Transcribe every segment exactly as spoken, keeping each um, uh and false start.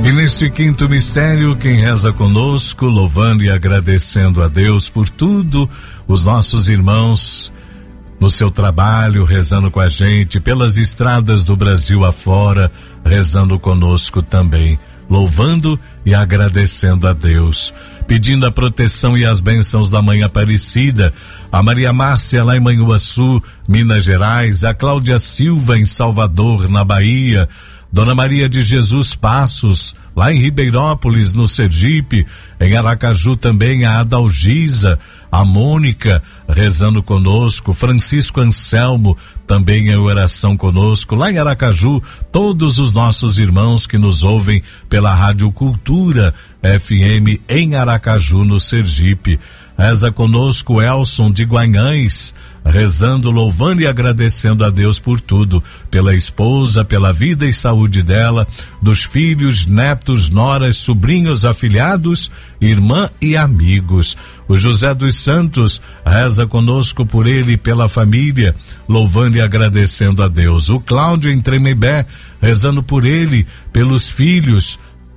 E neste quinto mistério, quem reza conosco, louvando e agradecendo a Deus por tudo, os nossos irmãos no seu trabalho, rezando com a gente, pelas estradas do Brasil afora, rezando conosco também, louvando e agradecendo a Deus, pedindo a proteção e as bênçãos da Mãe Aparecida, a Maria Márcia lá em Manhuaçu, Minas Gerais, a Cláudia Silva em Salvador, na Bahia, Dona Maria de Jesus Passos, lá em Ribeirópolis, no Sergipe, em Aracaju também a Adalgisa, a Mônica rezando conosco, Francisco Anselmo também em oração conosco, lá em Aracaju, todos os nossos irmãos que nos ouvem pela Rádio Cultura F M em Aracaju, no Sergipe. Reza conosco Elson de Guanhães, rezando, louvando e agradecendo a Deus por tudo, pela esposa, pela vida e saúde dela, dos filhos, netos, noras, sobrinhos, afilhados, irmã e amigos. O José dos Santos reza conosco por ele e pela família, louvando e agradecendo a Deus. O Cláudio em Tremembé, rezando por ele, pelos filhos,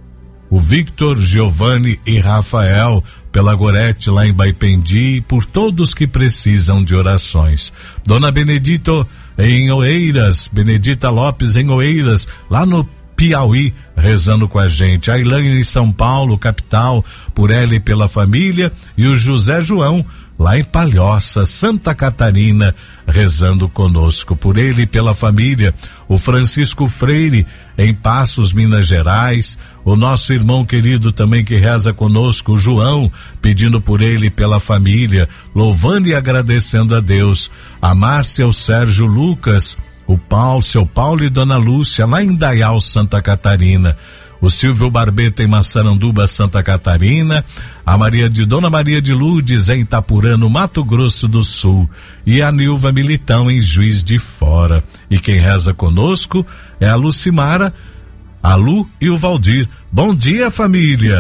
o Victor, Giovanni e Rafael, pela Gorete lá em Baipendi, por todos que precisam de orações. Dona Benedito em Oeiras, Benedita Lopes em Oeiras, lá no Piauí, rezando com a gente. A Ilane em São Paulo, capital, por ela e pela família, e o José João lá em Palhoça, Santa Catarina, rezando conosco, por ele e pela família. O Francisco Freire em Passos, Minas Gerais, o nosso irmão querido também que reza conosco, o João, pedindo por ele e pela família, louvando e agradecendo a Deus. A Márcia, o Sérgio Lucas, o Paulo, seu Paulo e Dona Lúcia, lá em Dayal, Santa Catarina. O Silvio Barbeta em Massaranduba, Santa Catarina, a Maria de Dona Maria de Lourdes em Itapurã, no Mato Grosso do Sul, e a Nilva Militão em Juiz de Fora. E quem reza conosco é a Lucimara, a Lu e o Valdir. Bom dia, família!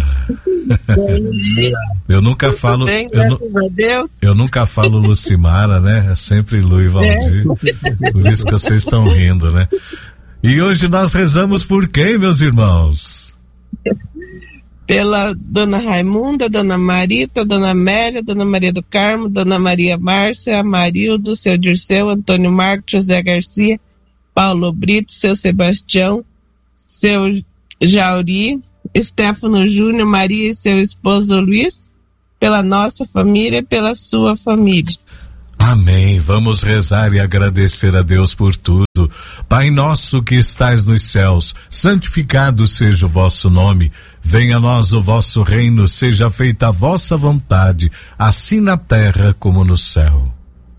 Bom dia. Eu nunca Muito falo bem, eu, a Deus. eu nunca falo Lucimara, né? É sempre Lu e Valdir. É. Por isso que vocês estão rindo, né? E hoje nós rezamos por quem, meus irmãos? Pela Dona Raimunda, Dona Marita, Dona Amélia, Dona Maria do Carmo, Dona Maria Márcia, Marildo, seu Dirceu, Antônio Marcos, José Garcia, Paulo Brito, seu Sebastião, seu Jauri, Stefano Júnior, Maria e seu esposo Luiz, pela nossa família e pela sua família. Amém. Vamos rezar e agradecer a Deus por tudo. Pai nosso que estais nos céus, santificado seja o vosso nome. Venha a nós o vosso reino, seja feita a vossa vontade, assim na terra como no céu.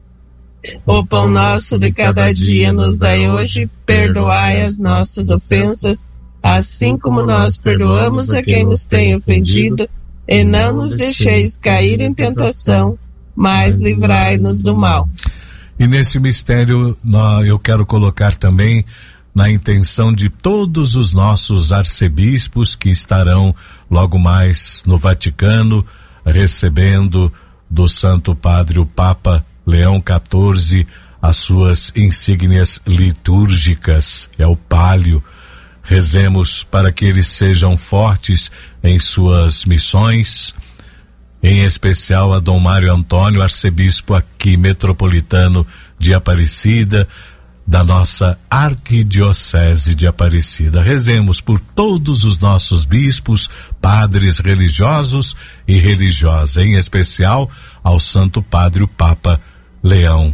O pão nosso de cada dia nos dai hoje, perdoai as nossas ofensas, assim como nós perdoamos a quem nos tem ofendido, e não nos deixeis cair em tentação, mas livrai-nos do mal. E nesse mistério eu quero colocar também na intenção de todos os nossos arcebispos que estarão logo mais no Vaticano, recebendo do Santo Padre o Papa Leão quatorze as suas insígnias litúrgicas, é o pálio. Rezemos para que eles sejam fortes em suas missões, em especial a Dom Mário Antônio, arcebispo aqui metropolitano de Aparecida, da nossa arquidiocese de Aparecida. Rezemos por todos os nossos bispos, padres religiosos e religiosas, em especial ao Santo Padre o Papa Leão.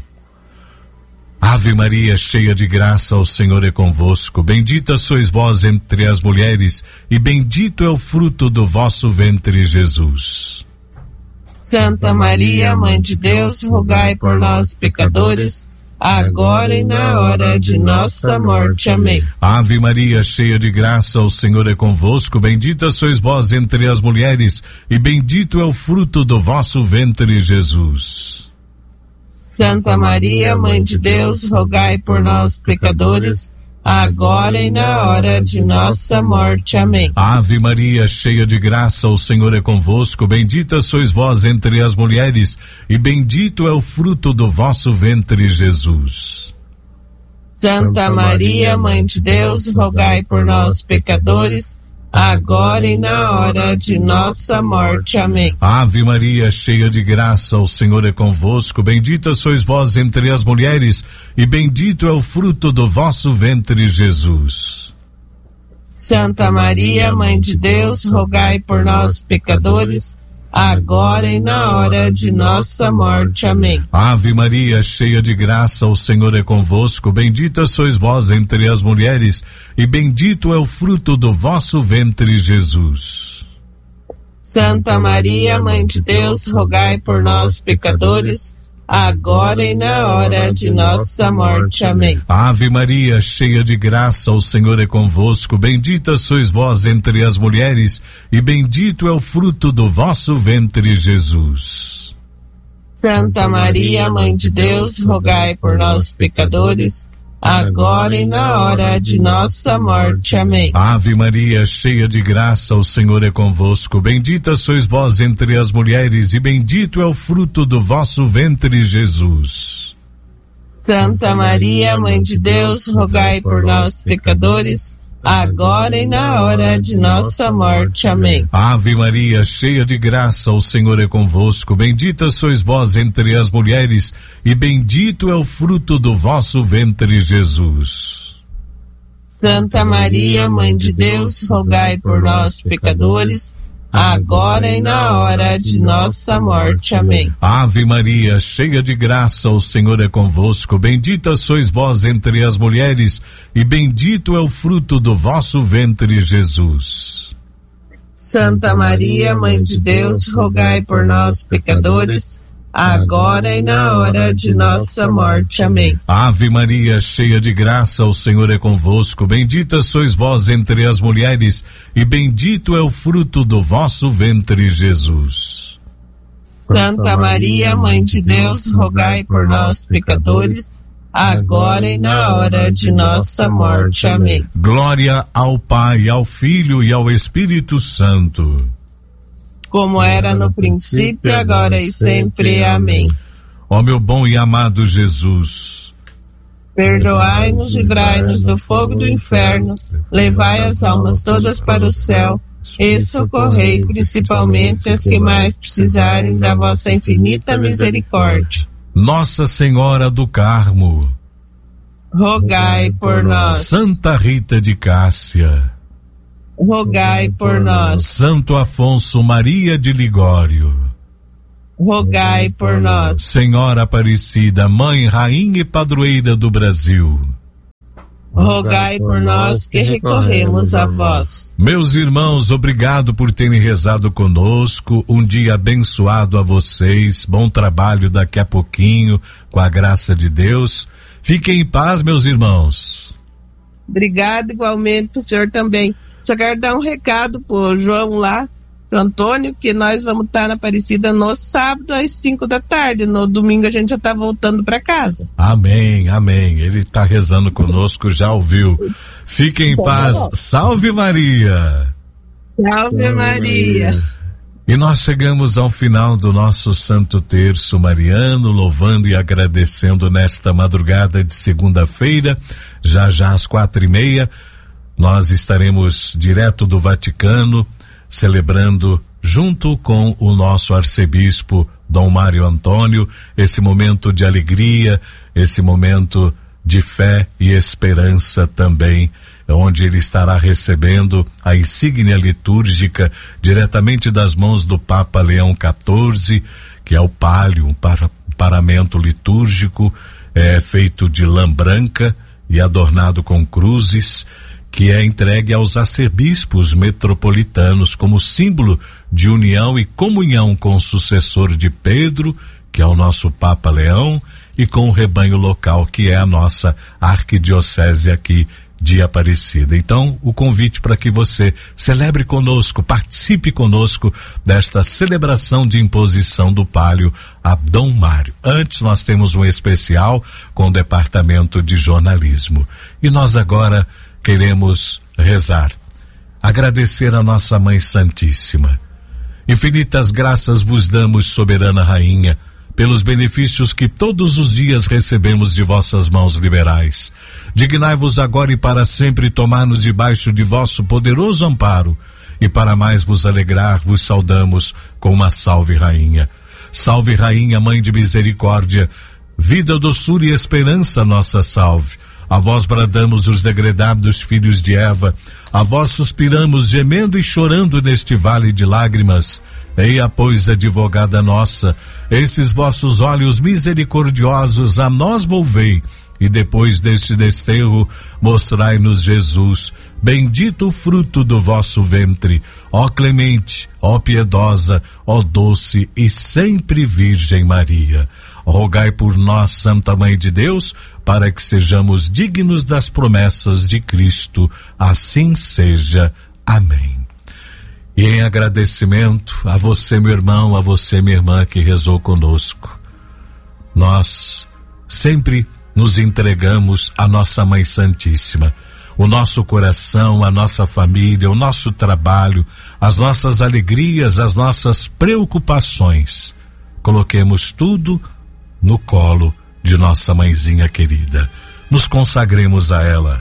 Ave Maria, cheia de graça, o Senhor é convosco. Bendita sois vós entre as mulheres, e bendito é o fruto do vosso ventre, Jesus. Santa Maria, Mãe de Deus, rogai por nós, pecadores, agora e na hora de nossa morte. Amém. Ave Maria, cheia de graça, o Senhor é convosco. Bendita sois vós entre as mulheres, e bendito é o fruto do vosso ventre, Jesus. Santa Maria, Mãe de Deus, rogai por nós, pecadores, agora e na hora de nossa morte. Amém. Ave Maria, cheia de graça, o Senhor é convosco. Bendita sois vós entre as mulheres, e bendito é o fruto do vosso ventre, Jesus. Santa Maria, Mãe de Deus, rogai por nós, pecadores, agora e na hora de nossa morte. Amém. Ave Maria, cheia de graça, o Senhor é convosco, bendita sois vós entre as mulheres, e bendito é o fruto do vosso ventre, Jesus. Santa Maria, Mãe de Deus, rogai por nós, pecadores, agora e na hora de nossa morte. Amém. Ave Maria, cheia de graça, o Senhor é convosco, bendita sois vós entre as mulheres, e bendito é o fruto do vosso ventre, Jesus. Santa Maria, Mãe de Deus, rogai por nós, pecadores, agora e na hora de nossa morte. Amém. Ave Maria, cheia de graça, o Senhor é convosco, bendita sois vós entre as mulheres, e bendito é o fruto do vosso ventre, Jesus. Santa Maria, Mãe de Deus, rogai por nós, pecadores, agora e na hora de nossa morte. Amém. Ave Maria, cheia de graça, o Senhor é convosco, bendita sois vós entre as mulheres, e bendito é o fruto do vosso ventre, Jesus. Santa Maria, Mãe de Deus, rogai por nós, pecadores, agora e na hora de nossa morte. Amém. Ave Maria, cheia de graça, o Senhor é convosco, bendita sois vós entre as mulheres, e bendito é o fruto do vosso ventre, Jesus. Santa Maria, Mãe de Deus, rogai por nós, pecadores, agora e na hora de nossa morte. Amém. Ave Maria, cheia de graça, o Senhor é convosco, bendita sois vós entre as mulheres, e bendito é o fruto do vosso ventre, Jesus. Santa Maria, Mãe de Deus, rogai por nós, pecadores, agora e na hora de nossa morte. Amém. Ave Maria, cheia de graça, o Senhor é convosco, bendita sois vós entre as mulheres, e bendito é o fruto do vosso ventre, Jesus. Santa Maria, Mãe de Deus, rogai por nós, pecadores, agora e na hora de nossa morte. Amém. Glória ao Pai, ao Filho e ao Espírito Santo, como era no princípio, agora e sempre. Amém. Ó meu bom e amado Jesus, perdoai-nos e livrai-nos do fogo do inferno, levai as almas todas para o céu e socorrei principalmente as que mais precisarem da vossa infinita misericórdia. Nossa Senhora do Carmo, rogai por nós. Santa Rita de Cássia, rogai por nós. Santo Afonso Maria de Ligório, rogai por nós. Senhora Aparecida, Mãe, Rainha e Padroeira do Brasil, rogai por nós que recorremos a vós. Meus irmãos, obrigado por terem rezado conosco, um dia abençoado a vocês, bom trabalho daqui a pouquinho, com a graça de Deus. Fiquem em paz, meus irmãos. Obrigado igualmente pro senhor também. Só quero dar um recado pro João lá, pro Antônio, que nós vamos estar na Aparecida no sábado às cinco da tarde. No domingo a gente já tá voltando para casa. Amém, amém. Ele tá rezando conosco, já ouviu. Fiquem em paz. Salve Maria! Salve Maria! E nós chegamos ao final do nosso Santo Terço Mariano, louvando e agradecendo nesta madrugada de segunda-feira, já já às quatro e meia. Nós estaremos direto do Vaticano, celebrando junto com o nosso arcebispo Dom Mário Antônio, esse momento de alegria, esse momento de fé e esperança também, onde ele estará recebendo a insígnia litúrgica diretamente das mãos do Papa Leão quatorze, que é o pálio, um par, paramento litúrgico, é feito de lã branca e adornado com cruzes, que é entregue aos arcebispos metropolitanos como símbolo de união e comunhão com o sucessor de Pedro, que é o nosso Papa Leão, e com o rebanho local, que é a nossa arquidiocese aqui de Aparecida. Então, o convite para que você celebre conosco, participe conosco desta celebração de imposição do pálio a Dom Mário. Antes, nós temos um especial com o Departamento de Jornalismo. E nós agora queremos rezar, agradecer a nossa Mãe Santíssima. Infinitas graças vos damos, soberana Rainha, pelos benefícios que todos os dias recebemos de vossas mãos liberais. Dignai-vos agora e para sempre tomar-nos debaixo de vosso poderoso amparo, e para mais vos alegrar, vos saudamos com uma salve, Rainha. Salve, Rainha, Mãe de Misericórdia, vida, doçura e esperança, nossa salve. A vós bradamos os degredados filhos de Eva, a vós suspiramos, gemendo e chorando neste vale de lágrimas. Eia, pois, advogada nossa, esses vossos olhos misericordiosos a nós volvei, e depois deste desterro, mostrai-nos Jesus, bendito o fruto do vosso ventre. Ó clemente, ó piedosa, ó doce e sempre Virgem Maria. Rogai por nós, Santa Mãe de Deus, para que sejamos dignos das promessas de Cristo. Assim seja. Amém. E em agradecimento a você, meu irmão, a você, minha irmã, que rezou conosco, nós sempre nos entregamos à nossa Mãe Santíssima. O nosso coração, a nossa família, o nosso trabalho, as nossas alegrias, as nossas preocupações, coloquemos tudo no colo de nossa mãezinha querida. Nos consagremos a ela.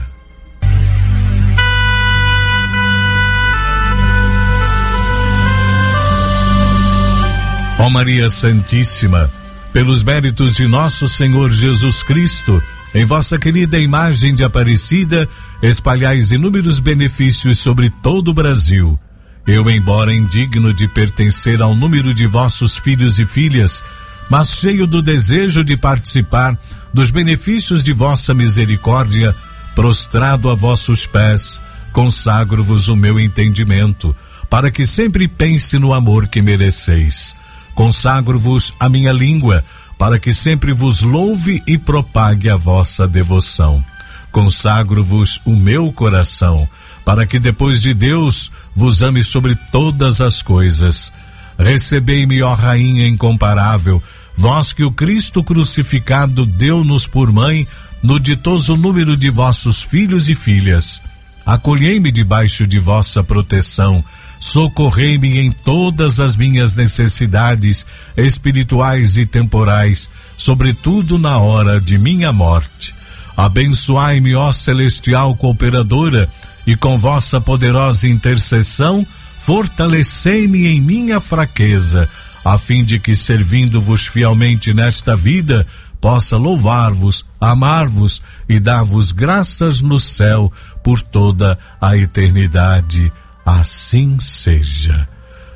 Ó Maria Santíssima, pelos méritos de nosso Senhor Jesus Cristo, em vossa querida imagem de Aparecida, espalhais inúmeros benefícios sobre todo o Brasil. Eu, embora indigno de pertencer ao número de vossos filhos e filhas, mas cheio do desejo de participar dos benefícios de vossa misericórdia, prostrado a vossos pés, consagro-vos o meu entendimento, para que sempre pense no amor que mereceis. Consagro-vos a minha língua, para que sempre vos louve e propague a vossa devoção. Consagro-vos o meu coração, para que depois de Deus vos ame sobre todas as coisas. Recebei-me, ó Rainha incomparável, vós que o Cristo crucificado deu-nos por mãe, no ditoso número de vossos filhos e filhas. Acolhei-me debaixo de vossa proteção, socorrei-me em todas as minhas necessidades espirituais e temporais, sobretudo na hora de minha morte. Abençoai-me, ó celestial cooperadora, e com vossa poderosa intercessão, fortalecei-me em minha fraqueza, a fim de que, servindo-vos fielmente nesta vida, possa louvar-vos, amar-vos e dar-vos graças no céu por toda a eternidade. Assim seja.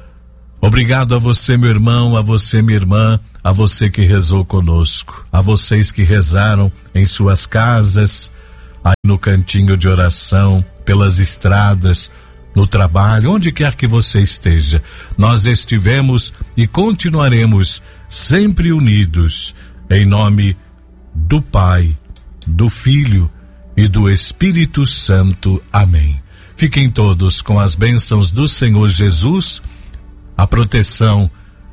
Obrigado a você, meu irmão, a você, minha irmã, a você que rezou conosco, a vocês que rezaram em suas casas, aí no cantinho de oração, pelas estradas, no trabalho, onde quer que você esteja. Nós estivemos e continuaremos sempre unidos, em nome do Pai, do Filho e do Espírito Santo. Amém. Fiquem todos com as bênçãos do Senhor Jesus, a proteção,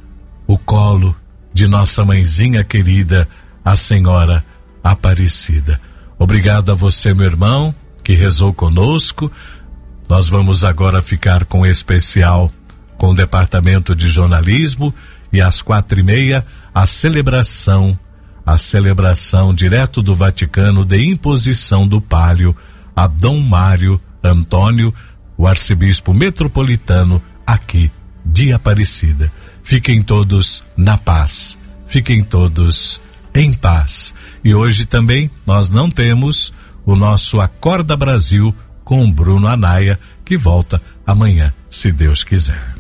o colo de nossa mãezinha querida, a Senhora Aparecida. Obrigado a você, meu irmão, que rezou conosco. Nós vamos agora ficar com o especial com o Departamento de Jornalismo e às quatro e meia a celebração, a celebração direto do Vaticano de imposição do palio a Dom Mário Antônio, o arcebispo metropolitano aqui de Aparecida. Fiquem todos na paz, fiquem todos em paz. E hoje também nós não temos o nosso Acorda Brasil com o Bruno Anaia, que volta amanhã, se Deus quiser.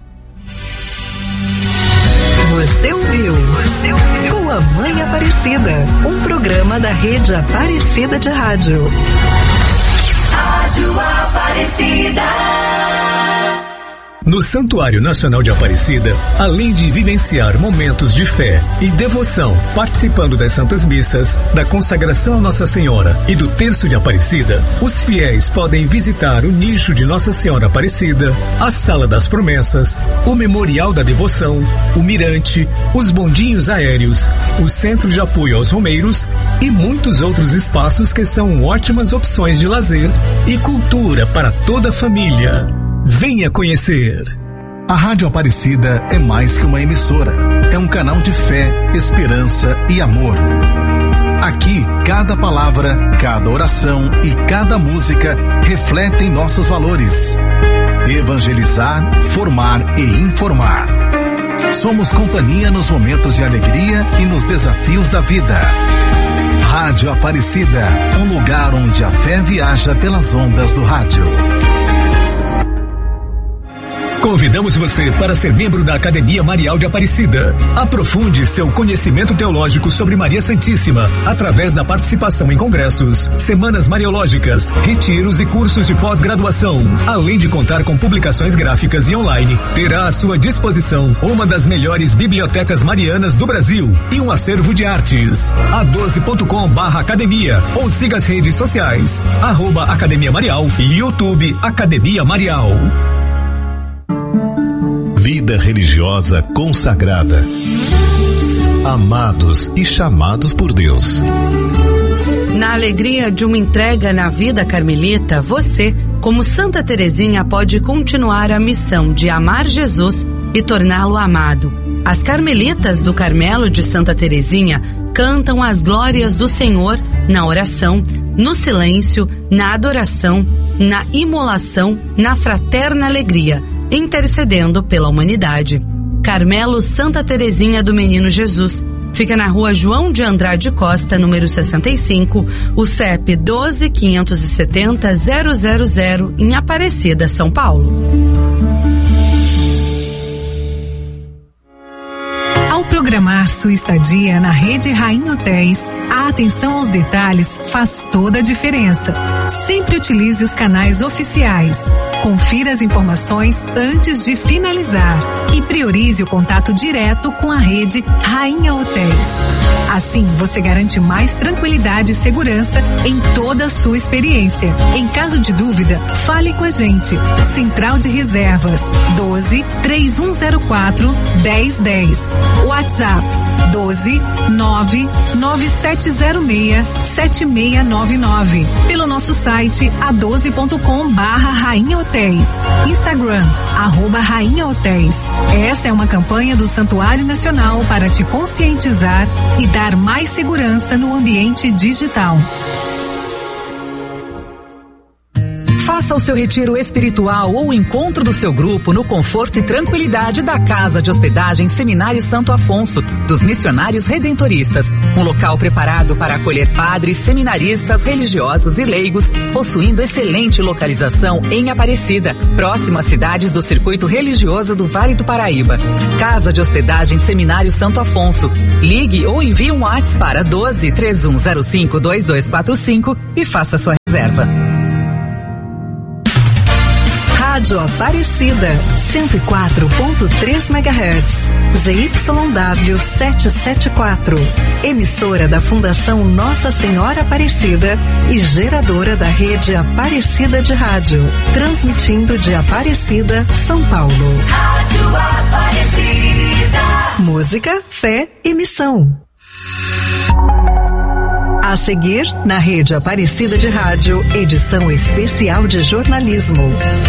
Você ouviu, você ouviu com a Mãe Aparecida, um programa da Rede Aparecida de Rádio. Rádio Aparecida. No Santuário Nacional de Aparecida, além de vivenciar momentos de fé e devoção, participando das Santas Missas, da consagração a Nossa Senhora e do Terço de Aparecida, os fiéis podem visitar o nicho de Nossa Senhora Aparecida, a Sala das Promessas, o Memorial da Devoção, o Mirante, os bondinhos aéreos, o Centro de Apoio aos Romeiros e muitos outros espaços que são ótimas opções de lazer e cultura para toda a família. Venha conhecer. A Rádio Aparecida é mais que uma emissora. É um canal de fé, esperança e amor. Aqui, cada palavra, cada oração e cada música refletem nossos valores. Evangelizar, formar e informar. Somos companhia nos momentos de alegria e nos desafios da vida. Rádio Aparecida, um lugar onde a fé viaja pelas ondas do rádio. Convidamos você para ser membro da Academia Marial de Aparecida. Aprofunde seu conhecimento teológico sobre Maria Santíssima através da participação em congressos, semanas mariológicas, retiros e cursos de pós-graduação. Além de contar com publicações gráficas e online, terá à sua disposição uma das melhores bibliotecas marianas do Brasil e um acervo de artes. a doze ponto com barra academia ou siga as redes sociais, arroba Academia Marial e YouTube Academia Marial. Vida religiosa consagrada. Amados e chamados por Deus. Na alegria de uma entrega na vida carmelita, você, como Santa Teresinha, pode continuar a missão de amar Jesus e torná-lo amado. As carmelitas do Carmelo de Santa Teresinha cantam as glórias do Senhor na oração, no silêncio, na adoração, na imolação, na fraterna alegria, intercedendo pela humanidade. Carmelo Santa Teresinha do Menino Jesus. Fica na rua João de Andrade Costa, número sessenta e cinco, o C E P doze, quinhentos e setenta, zero zero zero, em Aparecida, São Paulo. Ao programar sua estadia na Rede Rainha Hotéis, a atenção aos detalhes faz toda a diferença. Sempre utilize os canais oficiais. Confira as informações antes de finalizar e priorize o contato direto com a Rede Rainha Hotéis. Assim, você garante mais tranquilidade e segurança em toda a sua experiência. Em caso de dúvida, fale com a gente. Central de Reservas doze, três um zero quatro, dez dez. WhatsApp doze, nove, nove sete zero seis, sete seis nove nove. Pelo nosso site a doze ponto com barra Rainha Hotéis. Instagram, arroba Rainha Hotéis. Essa é uma campanha do Santuário Nacional para te conscientizar e dar mais segurança no ambiente digital. Faça o seu retiro espiritual ou o encontro do seu grupo no conforto e tranquilidade da Casa de Hospedagem Seminário Santo Afonso, dos Missionários Redentoristas. Um local preparado para acolher padres, seminaristas, religiosos e leigos, possuindo excelente localização em Aparecida, próximo às cidades do circuito religioso do Vale do Paraíba. Casa de Hospedagem Seminário Santo Afonso. Ligue ou envie um WhatsApp para doze, três um zero cinco, dois dois quatro cinco e faça sua reserva. Rádio Aparecida, cento e quatro ponto três megahertz, Z Y W setecentos e setenta e quatro, emissora da Fundação Nossa Senhora Aparecida e geradora da rede Aparecida de Rádio, transmitindo de Aparecida, São Paulo. Rádio Aparecida. Música, fé e missão. A seguir, na rede Aparecida de Rádio, edição especial de jornalismo.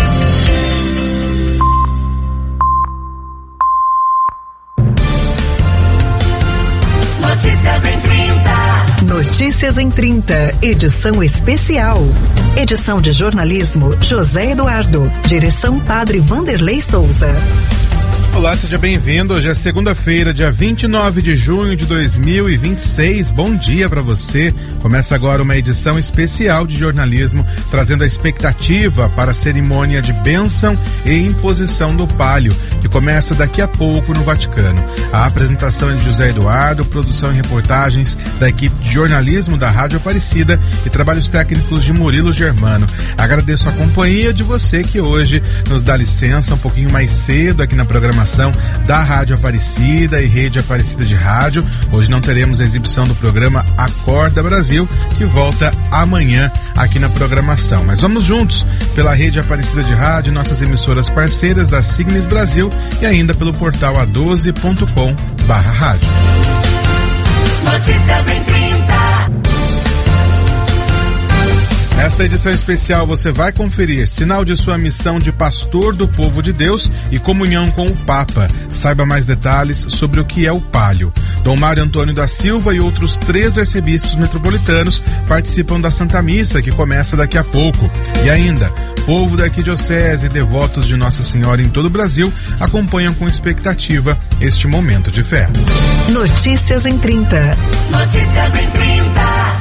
Notícias em trinta. Notícias em trinta, edição especial. Edição de jornalismo, José Eduardo. Direção, Padre Vanderlei Souza. Olá, seja bem-vindo. Hoje é segunda-feira, dia vinte e nove de junho de dois mil e vinte e seis. Bom dia para você. Começa agora uma edição especial de jornalismo, trazendo a expectativa para a cerimônia de bênção e imposição do palio, que começa daqui a pouco no Vaticano. A apresentação é de José Eduardo, produção e reportagens da equipe de jornalismo da Rádio Aparecida e trabalhos técnicos de Murilo Germano. Agradeço a companhia de você que hoje nos dá licença um pouquinho mais cedo aqui na programação da Rádio Aparecida e Rede Aparecida de Rádio. Hoje não teremos a exibição do programa Acorda Brasil, que volta amanhã aqui na programação. Mas vamos juntos pela Rede Aparecida de Rádio, nossas emissoras parceiras da Signes Brasil e ainda pelo portal a doze ponto com barra rádio. Notícias em trinta. Nesta edição especial você vai conferir sinal de sua missão de pastor do povo de Deus e comunhão com o Papa. Saiba mais detalhes sobre o que é o Palio. Dom Mário Antônio da Silva e outros três arcebispos metropolitanos participam da Santa Missa, que começa daqui a pouco. E ainda, povo da arquidiocese e devotos de Nossa Senhora em todo o Brasil acompanham com expectativa este momento de fé. Notícias em trinta. Notícias em trinta.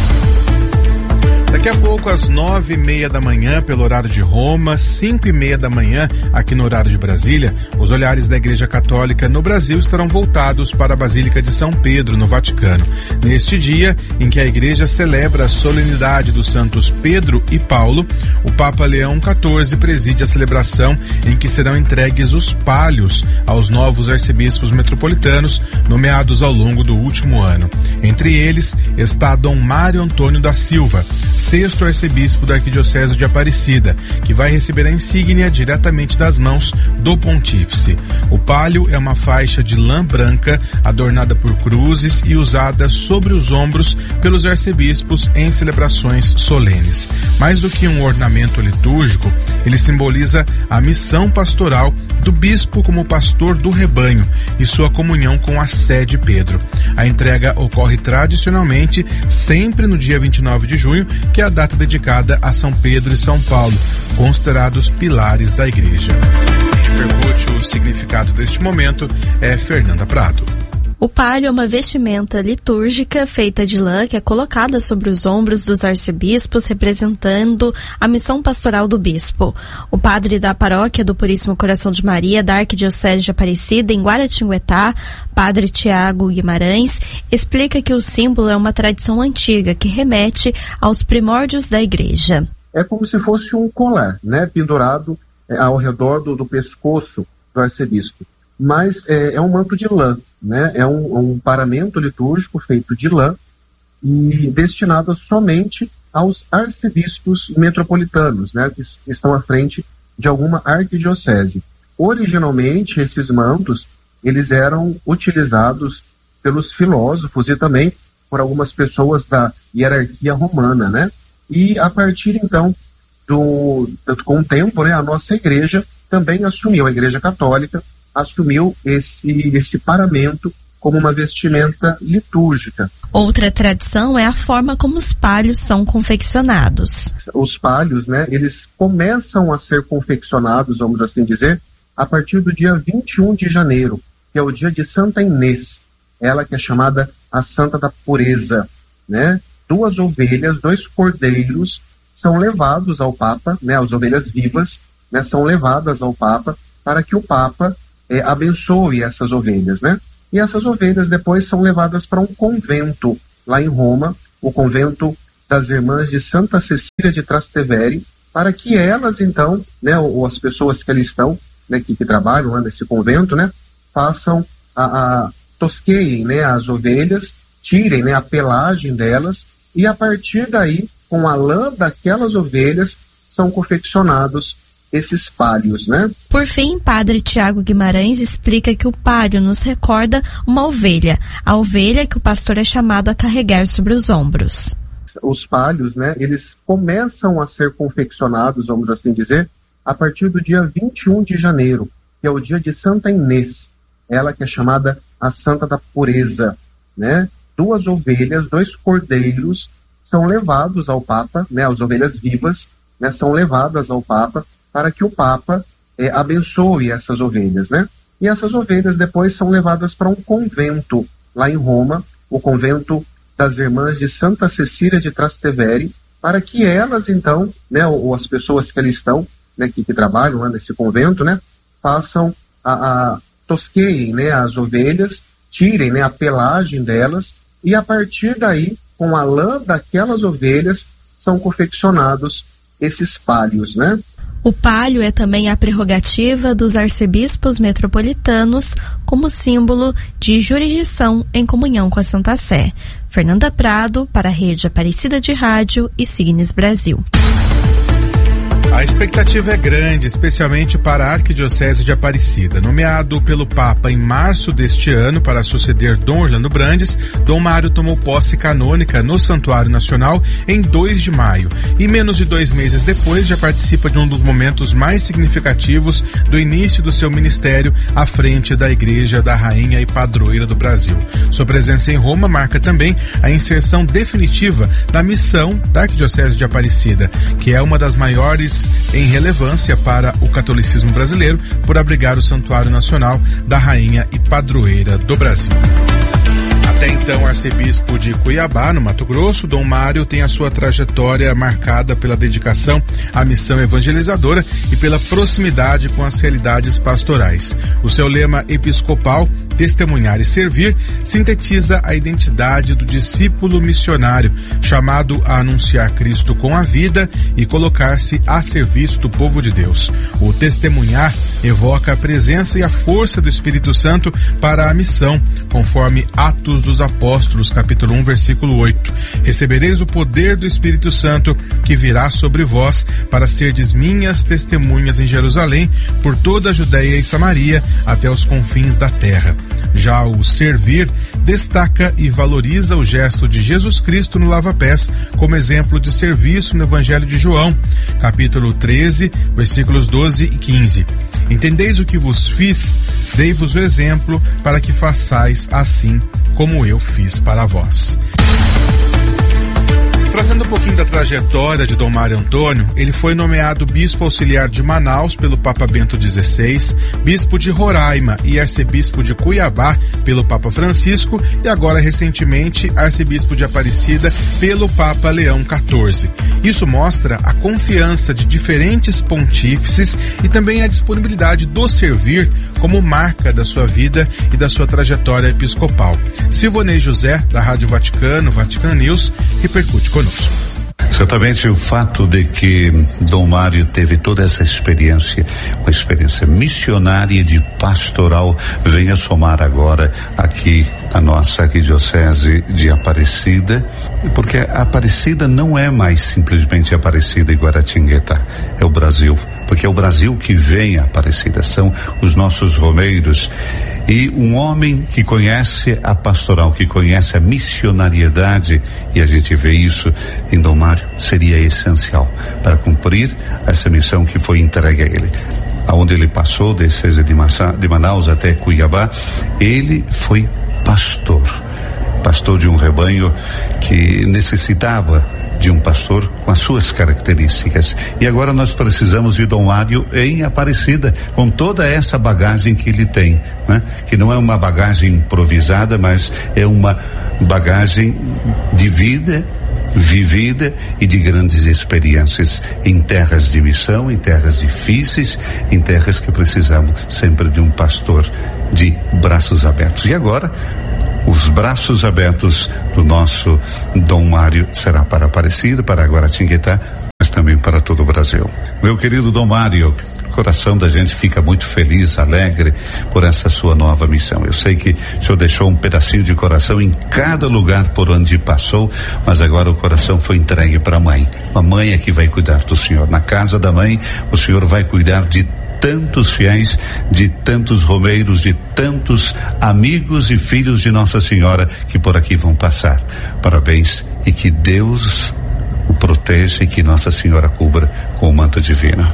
Daqui a pouco, às nove e meia da manhã, pelo horário de Roma, cinco e meia da manhã, aqui no horário de Brasília, os olhares da Igreja Católica no Brasil estarão voltados para a Basílica de São Pedro, no Vaticano. Neste dia, em que a Igreja celebra a solenidade dos santos Pedro e Paulo, o Papa Leão quatorze preside a celebração em que serão entregues os pálios aos novos arcebispos metropolitanos nomeados ao longo do último ano. Entre eles está Dom Mário Antônio da Silva, sexto arcebispo da Arquidiocese de Aparecida, que vai receber a insígnia diretamente das mãos do pontífice. O pálio é uma faixa de lã branca adornada por cruzes e usada sobre os ombros pelos arcebispos em celebrações solenes. Mais do que um ornamento litúrgico, ele simboliza a missão pastoral do bispo como pastor do rebanho e sua comunhão com a sé de Pedro. A entrega ocorre tradicionalmente sempre no dia vinte e nove de junho, que é a data dedicada a São Pedro e São Paulo, considerados pilares da Igreja. Quem percute o significado deste momento é Fernanda Prado. O palio é uma vestimenta litúrgica feita de lã que é colocada sobre os ombros dos arcebispos, representando a missão pastoral do bispo. O padre da paróquia do Puríssimo Coração de Maria, da Arquidiocese de Aparecida, em Guaratinguetá, padre Tiago Guimarães, explica que o símbolo é uma tradição antiga que remete aos primórdios da Igreja. É como se fosse um colar, né, pendurado é, ao redor do, do pescoço do arcebispo. Mas é, é um manto de lã, né? É um, um paramento litúrgico feito de lã e destinado somente aos arcebispos metropolitanos, né? Que estão à frente de alguma arquidiocese. Originalmente, esses mantos, eles eram utilizados pelos filósofos e também por algumas pessoas da hierarquia romana, né? E a partir, então, do, do com o tempo, né, a nossa igreja também assumiu, a Igreja Católica, assumiu esse, esse paramento como uma vestimenta litúrgica. Outra tradição é a forma como os palhos são confeccionados. Os palhos, né, eles começam a ser confeccionados, vamos assim dizer, a partir do dia vinte e um de janeiro, que é o dia de Santa Inês, ela que é chamada a Santa da Pureza, né? Duas ovelhas, dois cordeiros são levados ao Papa, né, as ovelhas vivas, né, são levadas ao Papa para que o Papa É, abençoe essas ovelhas, né? E essas ovelhas depois são levadas para um convento lá em Roma, o convento das Irmãs de Santa Cecília de Trastevere, para que elas então, né, ou, ou as pessoas que ali estão, né, que, que trabalham lá nesse convento, né, façam a, a tosqueiem, né, as ovelhas, tirem, né, a pelagem delas e a partir daí, com a lã daquelas ovelhas, são confeccionados esses pálios, né? Por fim, padre Tiago Guimarães explica que o pálio nos recorda uma ovelha, a ovelha que o pastor é chamado a carregar sobre os ombros. Os pálios, né, eles começam a ser confeccionados, vamos assim dizer, a partir do dia vinte e um de janeiro, que é o dia de Santa Inês, ela que é chamada a Santa da Pureza, né? Duas ovelhas, dois cordeiros são levados ao Papa, né, as ovelhas vivas, né, são levadas ao Papa para que o Papa é, abençoe essas ovelhas, né? E essas ovelhas depois são levadas para um convento lá em Roma, o convento das Irmãs de Santa Cecília de Trastevere, para que elas então, né, ou, ou as pessoas que ali estão, né, que, que trabalham lá nesse convento, né, façam a, a tosqueiem, né, as ovelhas, tirem, né, a pelagem delas e a partir daí, com a lã daquelas ovelhas, são confeccionados esses pálios, né? O palio é também a prerrogativa dos arcebispos metropolitanos como símbolo de jurisdição em comunhão com a Santa Sé. Fernanda Prado, para a Rede Aparecida de Rádio e Signes Brasil. A expectativa é grande, especialmente para a Arquidiocese de Aparecida. Nomeado pelo Papa em março deste ano para suceder Dom Orlando Brandes, Dom Mário tomou posse canônica no Santuário Nacional em dois de maio e menos de dois meses depois já participa de um dos momentos mais significativos do início do seu ministério à frente da Igreja da Rainha e Padroeira do Brasil. Sua presença em Roma marca também a inserção definitiva na missão da Arquidiocese de Aparecida, que é uma das maiores em relevância para o catolicismo brasileiro, por abrigar o Santuário Nacional da Rainha e Padroeira do Brasil. Até então, arcebispo de Cuiabá, no Mato Grosso, Dom Mário tem a sua trajetória marcada pela dedicação à missão evangelizadora e pela proximidade com as realidades pastorais. O seu lema episcopal, testemunhar e servir, sintetiza a identidade do discípulo missionário, chamado a anunciar Cristo com a vida e colocar-se a serviço do povo de Deus. O testemunhar evoca a presença e a força do Espírito Santo para a missão, conforme Atos dos Apóstolos, capítulo um, versículo oito. Recebereis o poder do Espírito Santo, que virá sobre vós, para serdes minhas testemunhas em Jerusalém, por toda a Judeia e Samaria, até os confins da terra. Já o servir destaca e valoriza o gesto de Jesus Cristo no lava-pés como exemplo de serviço no Evangelho de João, capítulo treze, versículos doze e quinze. Entendeis o que vos fiz, dei-vos o exemplo para que façais assim como eu fiz para vós. Trazendo um pouquinho da trajetória de Dom Mário Antônio, ele foi nomeado bispo auxiliar de Manaus pelo Papa Bento dezesseis, bispo de Roraima e arcebispo de Cuiabá pelo Papa Francisco e agora recentemente arcebispo de Aparecida pelo Papa Leão quatorze. Isso mostra a confiança de diferentes pontífices e também a disponibilidade do servir como marca da sua vida e da sua trajetória episcopal. Silvonei José, da Rádio Vaticano, Vatican News, repercute conosco. Certamente o fato de que Dom Mário teve toda essa experiência, uma experiência missionária e de pastoral, venha somar agora aqui a nossa arquidiocese de Aparecida, porque a Aparecida não é mais simplesmente Aparecida e Guaratinguetá, é o Brasil. Porque é o Brasil que vem a Aparecida, são os nossos romeiros. E um homem que conhece a pastoral, que conhece a missionariedade, e a gente vê isso em Dom Mário, seria essencial para cumprir essa missão que foi entregue a ele. Aonde ele passou, desde de, Massa, de Manaus até Cuiabá, ele foi pastor. Pastor de um rebanho que necessitava de um pastor com as suas características. E agora nós precisamos de Dom Mário em Aparecida, com toda essa bagagem que ele tem, né? Que não é uma bagagem improvisada, mas é uma bagagem de vida vivida e de grandes experiências em terras de missão, em terras difíceis, em terras que precisamos sempre de um pastor de braços abertos. E agora, os braços abertos do nosso Dom Mário será para Aparecida, para Guaratinguetá, mas também para todo o Brasil. Meu querido Dom Mário, o coração da gente fica muito feliz, alegre por essa sua nova missão. Eu sei que o senhor deixou um pedacinho de coração em cada lugar por onde passou, mas agora o coração foi entregue para a mãe. A mãe é que vai cuidar do senhor. Na casa da mãe, o senhor vai cuidar de tantos fiéis, de tantos romeiros, de tantos amigos e filhos de Nossa Senhora que por aqui vão passar. Parabéns e que Deus o proteja e que Nossa Senhora cubra com o manto divino.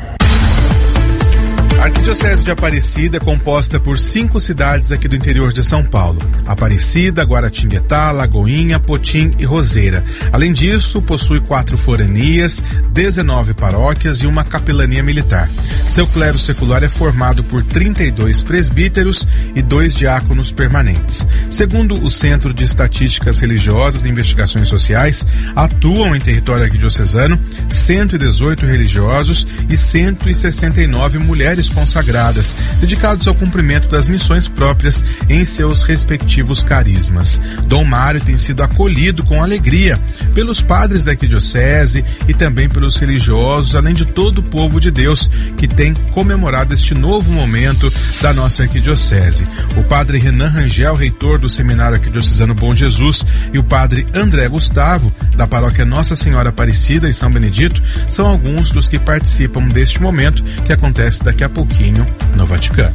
A Arquidiocese de Aparecida é composta por cinco cidades aqui do interior de São Paulo: Aparecida, Guaratinguetá, Lagoinha, Potim e Roseira. Além disso, possui quatro foranias, dezenove paróquias e uma capelania militar. Seu clero secular é formado por trinta e dois presbíteros e dois diáconos permanentes. Segundo o Centro de Estatísticas Religiosas e Investigações Sociais, atuam em território arquidiocesano cento e dezoito religiosos e cento e sessenta e nove mulheres consagradas. consagradas, dedicados ao cumprimento das missões próprias em seus respectivos carismas. Dom Mário tem sido acolhido com alegria pelos padres da arquidiocese e também pelos religiosos, além de todo o povo de Deus que tem comemorado este novo momento da nossa arquidiocese. O padre Renan Rangel, reitor do Seminário Arquidiocesano Bom Jesus, e o padre André Gustavo, da paróquia Nossa Senhora Aparecida em São Benedito, são alguns dos que participam deste momento que acontece daqui a pouquinho no Vaticano.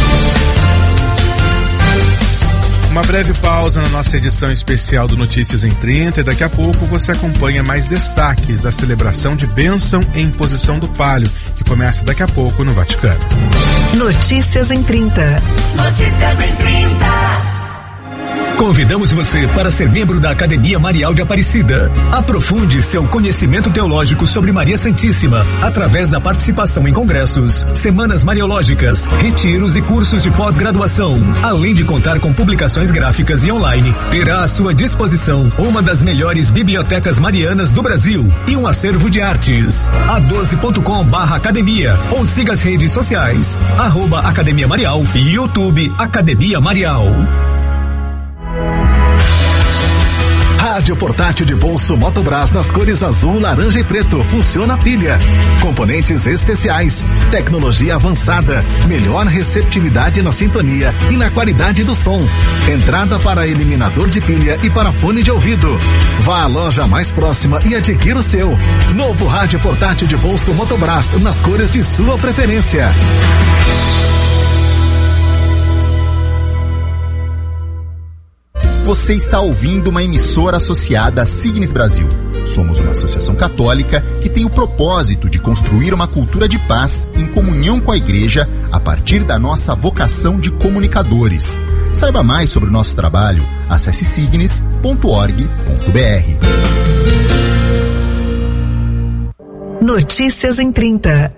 Uma breve pausa na nossa edição especial do Notícias em trinta e daqui a pouco você acompanha mais destaques da celebração de bênção e imposição do palio, que começa daqui a pouco no Vaticano. Notícias em trinta. Notícias em trinta. Convidamos você para ser membro da Academia Marial de Aparecida. Aprofunde seu conhecimento teológico sobre Maria Santíssima através da participação em congressos, semanas mariológicas, retiros e cursos de pós-graduação. Além de contar com publicações gráficas e online, terá à sua disposição uma das melhores bibliotecas marianas do Brasil e um acervo de artes. a doze ponto com barra academia ou siga as redes sociais, arroba Academia Marial e YouTube Academia Marial. Rádio portátil de bolso Motobras nas cores azul, laranja e preto. Funciona a pilha. Componentes especiais. Tecnologia avançada. Melhor receptividade na sintonia e na qualidade do som. Entrada para eliminador de pilha e para fone de ouvido. Vá à loja mais próxima e adquira o seu. Novo rádio portátil de bolso Motobras nas cores de sua preferência. Você está ouvindo uma emissora associada à Signes Brasil. Somos uma associação católica que tem o propósito de construir uma cultura de paz em comunhão com a Igreja a partir da nossa vocação de comunicadores. Saiba mais sobre o nosso trabalho. Acesse signes ponto org ponto br. Notícias em trinta.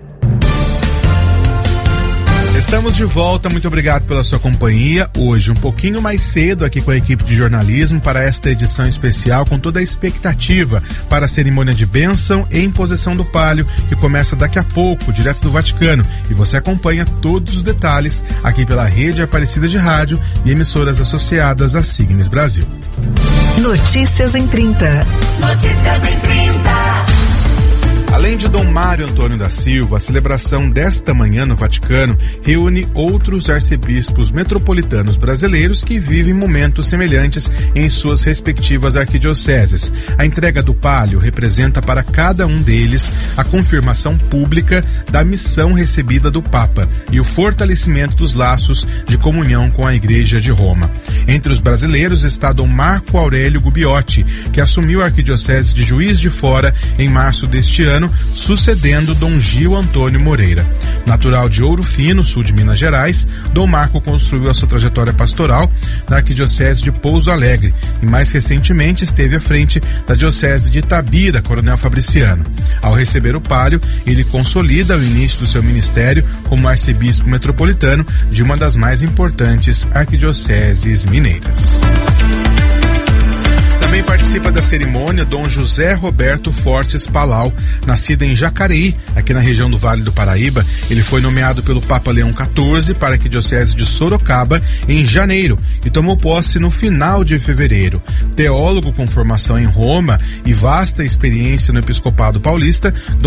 Estamos de volta, muito obrigado pela sua companhia. Hoje, um pouquinho mais cedo, aqui com a equipe de jornalismo, para esta edição especial, com toda a expectativa para a cerimônia de bênção e imposição do palio, que começa daqui a pouco, direto do Vaticano. E você acompanha todos os detalhes aqui pela Rede Aparecida de Rádio e emissoras associadas à Signes Brasil. Notícias em trinta. Notícias em trinta. Além de Dom Mário Antônio da Silva, a celebração desta manhã no Vaticano reúne outros arcebispos metropolitanos brasileiros que vivem momentos semelhantes em suas respectivas arquidioceses. A entrega do palio representa para cada um deles a confirmação pública da missão recebida do Papa e o fortalecimento dos laços de comunhão com a Igreja de Roma. Entre os brasileiros está Dom Marco Aurélio Gubbiotti, que assumiu a arquidiocese de Juiz de Fora em março deste ano, sucedendo Dom Gil Antônio Moreira. Natural de Ouro Fino, sul de Minas Gerais, Dom Marco construiu a sua trajetória pastoral na arquidiocese de Pouso Alegre e mais recentemente esteve à frente da diocese de Itabira, Coronel Fabriciano. Ao receber o palio, ele consolida o início do seu ministério como arcebispo metropolitano de uma das mais importantes arquidioceses mineiras. Também participa da cerimônia Dom José Roberto Fortes Palau, nascido em Jacareí, aqui na região do Vale do Paraíba. Ele foi nomeado pelo Papa Leão quatorze para a arquidiocese de Sorocaba em janeiro e tomou posse no final de fevereiro. Teólogo com formação em Roma e vasta experiência no episcopado paulista,